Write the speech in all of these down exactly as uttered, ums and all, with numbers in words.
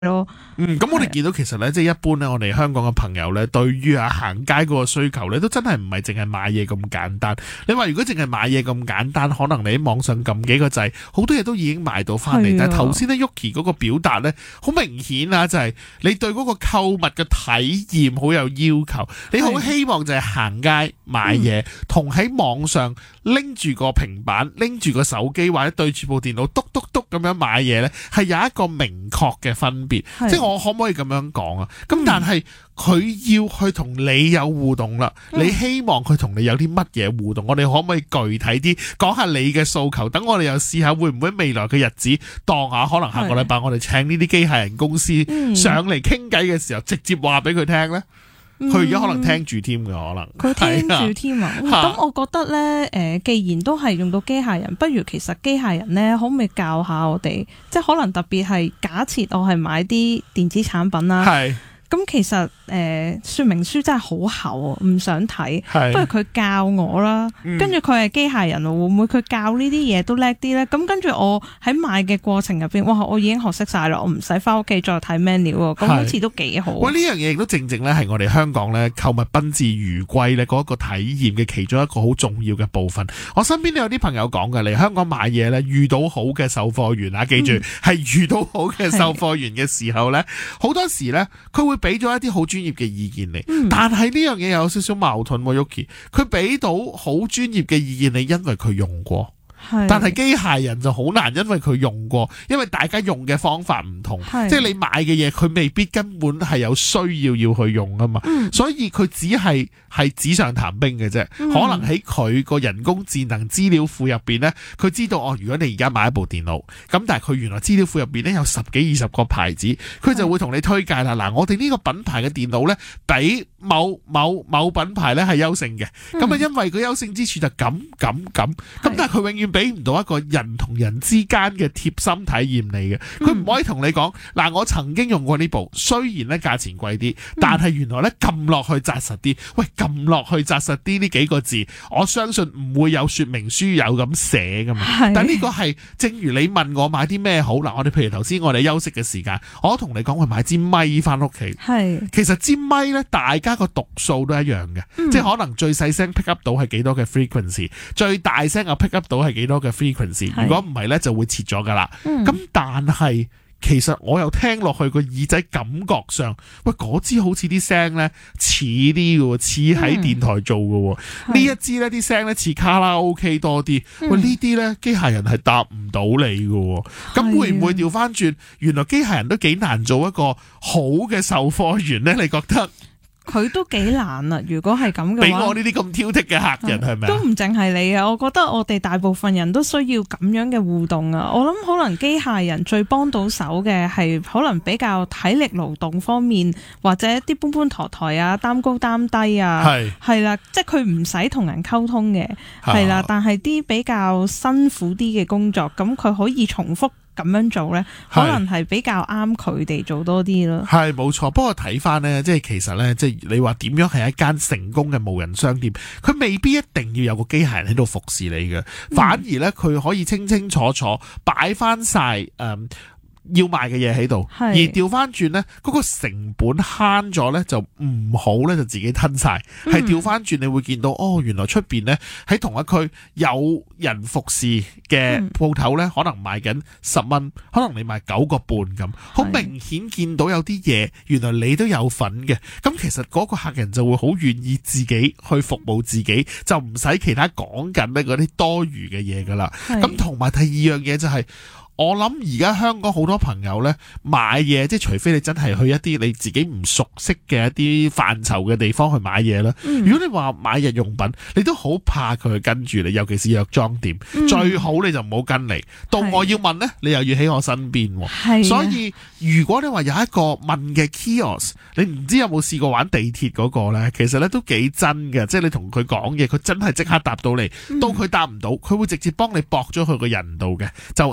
咯。 嗯，咁我哋見到其實咧，即係一般咧，我哋香港嘅朋友咧，對於啊行街嗰個需求咧，都真係唔係淨係買嘢咁簡單。你話如果淨係買嘢咁簡單，可能你喺網上撳幾個掣，好多嘢都已經買到翻嚟。但係頭先咧 Yuki 嗰個表達咧，好明顯啊，就係你對嗰個購物嘅體驗好有要求，你好希望就係行街買嘢，同喺網上拎住個平板、拎住個手機或者對住部電腦篤篤篤咁樣買嘢咧，係有一個明確嘅分別。即係我可唔可以咁樣講啊？咁但係佢要去同你有互動啦，嗯、你希望佢同你有啲乜嘢互動？我哋可唔可以具體啲講下你嘅訴求？等我哋又試下會唔會未來嘅日子當下，可能下個禮拜我哋請呢啲機械人公司上嚟傾偈嘅時候，直接話俾佢聽呢？佢而家可能聽住添嘅，可能佢聽住添啊！咁我覺得咧，誒、呃，既然都係用到機械人，不如其實機械人咧，可唔可以教下我哋？即係可能特別係假設我係買啲電子產品啦。係。咁其實誒、呃、說明書真係好厚啊，唔想睇，不如佢教我啦。跟住佢係機械人，會唔會佢教呢啲嘢都叻啲咧？咁跟住我喺買嘅過程入邊，哇！我已經學識晒啦，我唔使翻屋企再睇 menu 喎。咁好似都幾好。喂，呢樣嘢亦都正正咧係我哋香港咧購物賓至如歸咧嗰一個體驗嘅其中一個好重要嘅部分。我身邊都有啲朋友講嘅，嚟香港買嘢咧，遇到好嘅售貨員啊，記住係、嗯、遇到好嘅售貨員嘅時候咧，好多時咧佢會俾咗一啲好專業嘅意見你，嗯、但係呢樣嘢有少少矛盾喎 Yuki， 佢俾到好專業嘅意見你，因為佢用過。但係機械人就好難，因為佢用過，因為大家用嘅方法唔同，即係你買嘅嘢佢未必根本係有需要要去用啊嘛，嗯、所以佢只係係紙上談兵嘅啫。嗯、可能喺佢個人工智能資料庫入邊呢，佢知道哦，如果你而家買一部電腦，咁但係佢原來資料庫入邊呢有十幾二十個牌子，佢就會同你推介啦。嗱，我哋呢個品牌嘅電腦呢，比某某某品牌呢係優勝嘅，咁啊、嗯、因為佢優勝之處就咁咁咁，咁但係佢永遠俾唔到一個人同人之間嘅貼心體驗你嘅，佢唔可以同你講嗱、嗯，我曾經用過呢部，雖然咧價錢貴啲，但係原來咧撳落去紮實啲。喂，撳落去紮實啲呢幾個字，我相信唔會有說明書有咁寫噶嘛。但呢個係正如你問我買啲咩好嗱，我哋譬如頭先我哋休息嘅時間，我同你講我買支咪翻屋企。係，其實支咪咧，大家個讀數都一樣嘅，嗯、即係可能最細聲 pick up 到係幾多嘅 frequency， 最大聲又 pick up 到係幾多嘅 frequency， 如果唔係咧就會切咗噶啦。咁、嗯、但係其實我又聽落去個耳仔感覺上，喂，嗰支好似啲聲咧似啲嘅，似喺電台做嘅。呢、嗯、一支咧啲聲咧似卡拉 OK 多啲。嗯、喂，呢啲咧機械人係答唔到你嘅。咁會唔會調翻轉？原來機械人都幾難做一個好嘅售貨員咧？你覺得？佢都幾難啊！如果係咁嘅話，俾我呢啲咁挑剔嘅客人係咪？ 都唔淨係你啊！我覺得我哋大部分人都需要咁樣嘅互動啊！我諗可能機械人最幫到手嘅係可能比較體力勞動方面，或者啲搬搬抬抬啊、擔高擔低啊，係係啦，即係佢唔使同人溝通嘅，係啦。但係啲比較辛苦啲嘅工作，咁佢可以重複咁樣做呢，可能係比較啱佢哋做多啲咯。係冇錯，不過睇翻呢，即係其實呢，即係你話點樣係一間成功嘅無人商店，佢未必一定要有個機械人喺度服侍你嘅，反而呢，佢可以清清楚楚擺翻晒誒。嗯要賣嘅嘢喺度，而調翻轉呢，嗰、嗰個成本慳咗呢，就唔好呢，就自己吞晒。係調翻轉，你會見到哦，原來出邊呢，喺同一區有人服侍嘅鋪頭呢，可能賣緊十蚊，可能你賣九個半咁，好明顯見到有啲嘢，原來你都有份嘅。咁其實嗰個客人就會好願意自己去服務自己，就唔使其他講緊呢嗰啲多餘嘅嘢噶啦。咁同埋第二樣嘢就係、是。我諗而家香港好多朋友呢，買嘢，即係除非你真係去一啲你自己唔熟悉嘅一啲範疇嘅地方去買嘢啦。嗯、如果你話買日用品，你都好怕佢去跟住你，尤其是藥妝店，嗯、最好你就唔好跟嚟。到我要問呢，你又要喺我身邊。所以如果你話有一個問嘅 kiosk， 你唔知有冇試過玩地鐵嗰個呢？其實呢都幾真嘅，即係你同佢講嘢，佢真係即刻答到你。嗯、到佢答唔到，佢會直接幫你駁咗佢個人度嘅，就係、是、有一個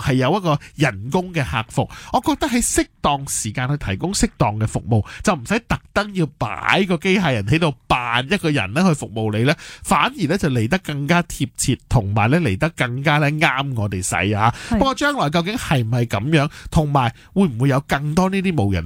個人工嘅客服。我覺得喺適當時間去提供適當嘅服務，就唔使特登要擺個機械人喺度扮一個人咧去服務你咧，反而咧就嚟得更加貼切，同埋咧嚟得更加咧啱我哋使啊。不過將來究竟係唔係咁樣，同埋會唔會有更多呢啲無人